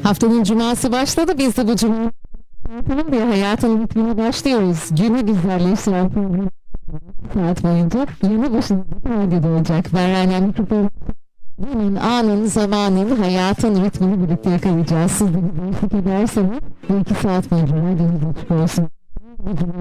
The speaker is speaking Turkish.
Haftanın cuması başladı. Biz de bu cuma bir hayatın ritmine başlıyoruz. Günü güzelleştiren program saat boyunca yanı başında radyoda olacak. Ben Rana Mikrofon. Anın, zamanın, hayatın ritmini birlikte yakalayacağız. Siz de bizi eşlik ederseniz bu 2 saat boyunca radyonuz açık olsun.